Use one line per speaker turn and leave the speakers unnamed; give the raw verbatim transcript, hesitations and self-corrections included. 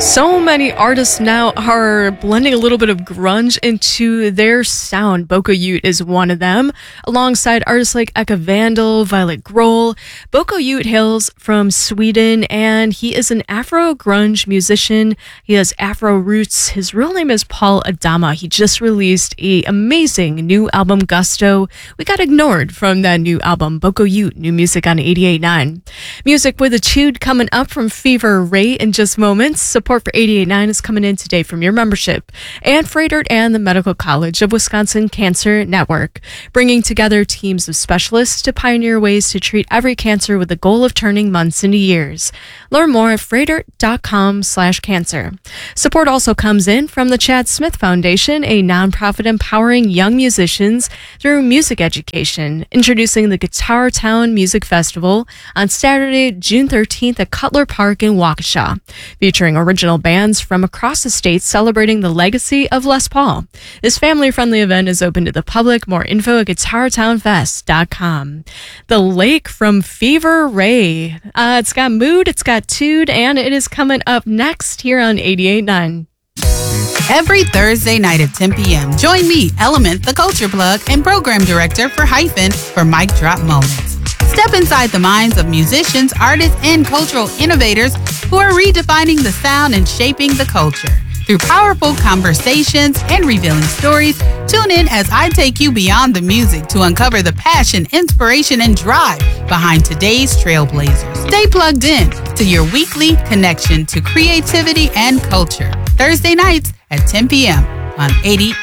So many artists now are blending a little bit of grunge into their sound. Boko Ute is one of them, alongside artists like Eka Vandal, Violet Grohl. Boko Ute hails from Sweden, and he is an Afro-grunge musician. He has Afro roots. His real name is Paul Adama. He just released an amazing new album, Gusto. We got ignored from that new album, Boko Ute, new music on eighty-eight point nine. Music with a Chewed coming up from Fever Ray in just moments. Support for eighty-eight point nine is coming in today from your membership and Freighter and the Medical College of Wisconsin Cancer Network, bringing together teams of specialists to pioneer ways to treat every cancer with the goal of turning months into years. Learn more at freighter.com slash cancer. Support also comes in from the Chad Smith Foundation, a nonprofit empowering young musicians through music education, introducing the Guitar Town Music Festival on Saturday, June thirteenth at Cutler Park in Waukesha, featuring original bands from across the state celebrating the legacy of Les Paul. This family-friendly event is open to the public. More info at guitar town fest dot com. The Lake from Fever Ray. Uh, it's got mood, it's got tude, and it is coming up next here on eighty-eight point nine.
Every Thursday night at ten p.m., join me, Element, the Culture Plug, and Program Director for Hyphen for Mic Drop Moments. Step inside the minds of musicians, artists, and cultural innovators who are redefining the sound and shaping the culture. Through powerful conversations and revealing stories, tune in as I take you beyond the music to uncover the passion, inspiration, and drive behind today's trailblazers. Stay plugged in to your weekly connection to creativity and culture. Thursday nights at ten p.m. on eighty